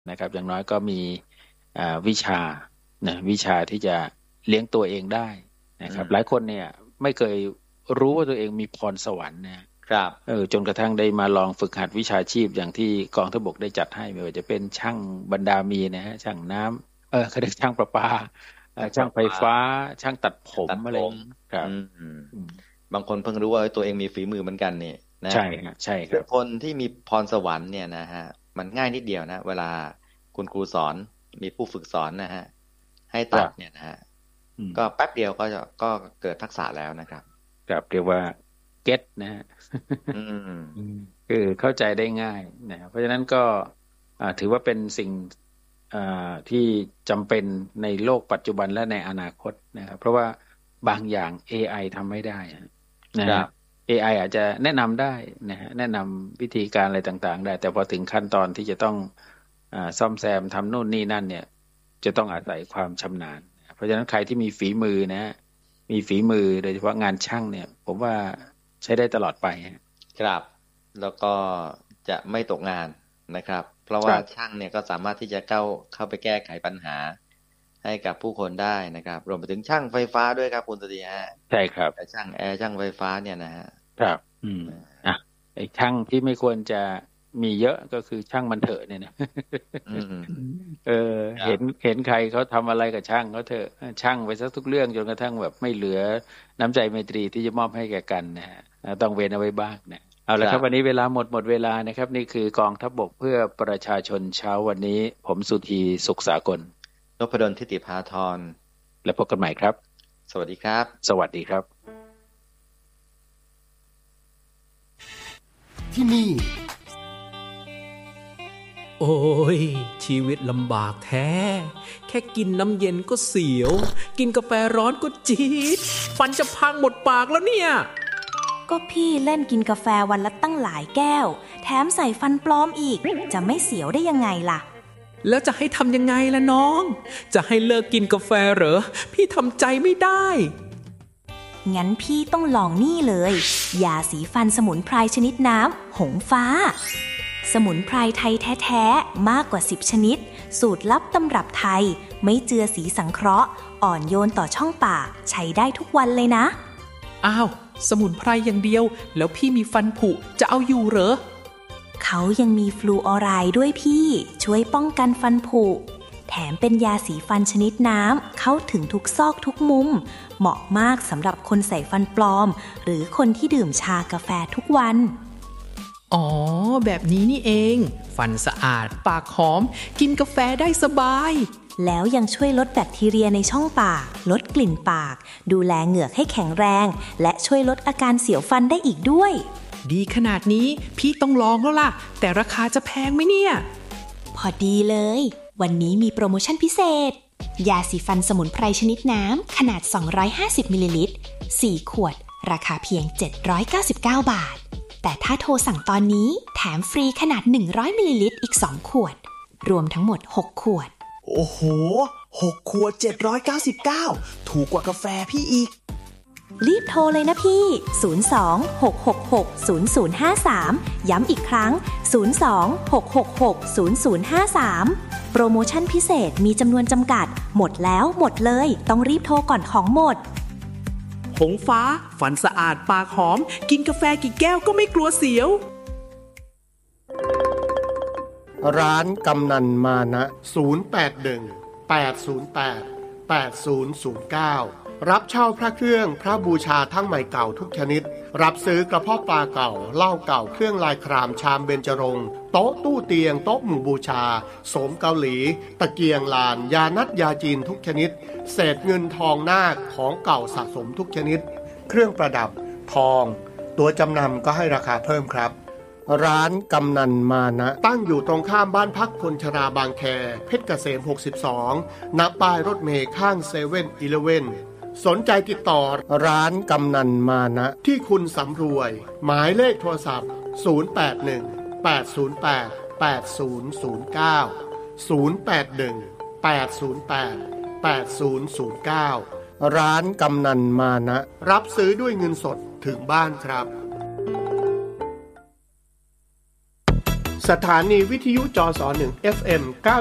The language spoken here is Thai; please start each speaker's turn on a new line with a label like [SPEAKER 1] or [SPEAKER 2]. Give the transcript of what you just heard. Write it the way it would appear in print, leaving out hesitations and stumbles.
[SPEAKER 1] นะครับอย่างน้อยก็มีวิชาวิชาที่จะเลี้ยงตัวเองได้นะครับหลายคนเนี่ยไม่เคยรู้ว่าตัวเองมีพรสวรรค์นะครับจนกระทั่งได้มาลองฝึกหัดวิชาชีพอย่างที่กองทัพบกได้จัดให้ไม่ว่าจะเป็นช่างบรรดามีนะฮะช่างน้ำเขาเรียกช่างประปาช่างไฟฟ้าช่างตัดผมอะไรครับ
[SPEAKER 2] บางคนเพิ่งรู้ว่าตัวเองมีฝีมือเหมือนกันเนี่ยนะ
[SPEAKER 1] ใช่ครับใช่ครับ
[SPEAKER 2] คนที่มีพรสวรรค์เนี่ยนะฮะมันง่ายนิดเดียวนะเวลาคุณครูสอนมีผู้ฝึกสอนนะฮะให้ตัดเนี่ยนะฮะก็แป๊บเดียวก็เกิดทักษะแล้วนะครับ
[SPEAKER 1] ครับเรียกว่าเก็ตนะฮะคือเข้าใจได้ง่ายนะเพราะฉะนั้นก็ถือว่าเป็นสิ่งที่จำเป็นในโลกปัจจุบันและในอนาคตนะครับเพราะว่าบางอย่าง AI ทำไม่ได้นะครับ AI อาจจะแนะนำได้นะฮะแนะนำวิธีการอะไรต่างๆได้แต่พอถึงขั้นตอนที่จะต้องซ่อมแซมทำโน่นนี่นั่นเนี่ยจะต้องอาศัยความชำนาญเพราะฉะนั้นใครที่มีฝีมือนะมีฝีมือโดยเฉพาะงานช่างเนี่ยผมว่าใช้ได้ตลอดไป
[SPEAKER 2] ครับแล้วก็จะไม่ตกงานนะครับเพราะว่าช่างเนี่ยก็สามารถที่จะเข้าไปแก้ไขปัญหาให้กับผู้คนได้นะครับรวมไปถึงช่างไฟฟ้าด้วยครับคุณสตีฮะ
[SPEAKER 1] ใช่ครับ
[SPEAKER 2] ช่างแอร์ช่างไฟฟ้าเนี่ยนะฮะ
[SPEAKER 1] ครับไอ้ช่างที่ไม่ควรจะมีเยอะก็คือช่างมันเถอะเนี่ยนะเห็นใครเขาทำอะไรกับช่างเขาเถอะช่างไปซะทุกเรื่องจนกระทั่งแบบไม่เหลือน้ำใจไมตรีที่จะมอบให้แก่กันนะฮะต้องเว้นเอาไว้บ้างนะเอาละครับวันนี้เวลาหมดเวลานะครับนี่คือกองทัพบกเพื่อประชาชนเช้าวันนี้ผมสุธีสุขสากล
[SPEAKER 2] นพดลทิติภาธร
[SPEAKER 1] และพบกันใหม่ครับ
[SPEAKER 2] สวัสดีครับ
[SPEAKER 1] สวัสดีครับ
[SPEAKER 3] ที่นี่
[SPEAKER 4] โอ้ยชีวิตลำบากแท้แค่กินน้ำเย็นก็เสียวกินกาแฟร้อนก็จี๊ดฟันจะพังหมดปากแล้วเนี่ย
[SPEAKER 5] ก็พี่เล่นกินกาแฟวันละตั้งหลายแก้วแถมใส่ฟันปลอมอีกจะไม่เสียวได้ยังไงล่ะ
[SPEAKER 4] แล้วจะให้ทำยังไงล่ะน้องจะให้เลิกกินกาแฟเหรอพี่ทำใจไม่ได้
[SPEAKER 5] งั้นพี่ต้องลองนี่เลยยาสีฟันสมุนไพรชนิดน้ำหงฟ้าสมุนไพรไทยแท้ๆมากกว่า10ชนิดสูตรลับตำรับไทยไม่เจือสีสังเคราะห์อ่อนโยนต่อช่องปากใช้ได้ทุกวันเลยนะ
[SPEAKER 4] อ้าวสมุนไพรอย่างเดียวแล้วพี่มีฟันผุจะเอาอยู่เหรอ
[SPEAKER 5] เขายังมีฟลูออไรด์ด้วยพี่ช่วยป้องกันฟันผุแถมเป็นยาสีฟันชนิดน้ำเข้าถึงทุกซอกทุกมุมเหมาะมากสำหรับคนใส่ฟันปลอมหรือคนที่ดื่มชากาแฟทุกวัน
[SPEAKER 4] อ๋อแบบนี้นี่เองฟันสะอาดปากหอมกินกาแฟได้สบาย
[SPEAKER 5] แล้วยังช่วยลดแบคทีเรียในช่องปากลดกลิ่นปากดูแลเหงือกให้แข็งแรงและช่วยลดอาการเสียวฟันได้อีกด้วย
[SPEAKER 4] ดีขนาดนี้พี่ต้องลองแล้วล่ะแต่ราคาจะแพงไหมเนี่ย
[SPEAKER 5] พอดีเลยวันนี้มีโปรโมชั่นพิเศษยาสีฟันสมุนไพรชนิดน้ำขนาด250มิลลิลิตร4ขวดราคาเพียง799 บาทแต่ถ้าโทรสั่งตอนนี้แถมฟรีขนาด100มิลลิลิตรอีก2ขวดรวมทั้งหมด6ขวด
[SPEAKER 3] โอ้โห6ขวด799ถูกกว่ากาแฟพี่อีก
[SPEAKER 5] รีบโทรเลยนะพี่02-666-0053ย้ำอีกครั้ง02-666-0053โปรโมชั่นพิเศษมีจำนวนจำกัดหมดแล้วหมดเลยต้องรีบโทรก่อนของหมด
[SPEAKER 4] หงฟ้าฟันสะอาดปากหอมกินกาแฟกี่แก้วก็ไม่กลัวเสียว
[SPEAKER 3] ร้านกำนันมานะ081-808-8009รับเช่าพระเครื่องพระบูชาทั้งใหม่เก่าทุกชนิดรับซื้อกระเพาะปลาเก่าเหล้าเก่าเครื่องลายครามชามเบญจรงค์โต๊ะตู้เตียงโต๊ะหมู่บูชาโสมเกาหลีตะเกียงลานยานัดยาจีนทุกชนิดเศษเงินทองนาคของเก่าสะสมทุกชนิดเครื่องประดับทองตัวจำนำก็ให้ราคาเพิ่มครับร้านกำนันมานะตั้งอยู่ตรงข้ามบ้านพักคนชราบางแคเพชรเกษม62ณป้ายรถเมล์ข้างเซเว่นอีเลฟเว่นสนใจติดต่อร้านกำนันมานะที่คุณสำรวยหมายเลขโทรศัพท์081-808-8009 ร้านกำนันมานะรับซื้อด้วยเงินสดถึงบ้านครับสสถานีวิทยุจส.1 FM